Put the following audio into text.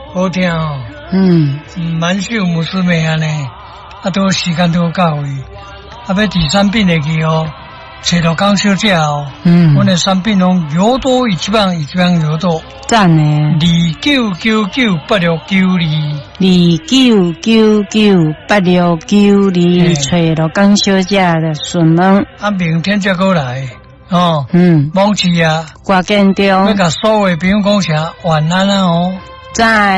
好听哦。满秀姆斯美安尼，都时间都到位，要第三品的去哦，找到讲小姐哦。我的产品拢油多一番油多。 赞呢！29998692，29998692，找到讲小姐的询问。 明天再过来哦。忘记啊， 挂建中， 要甲所有朋友讲声晚安啊哦。 在。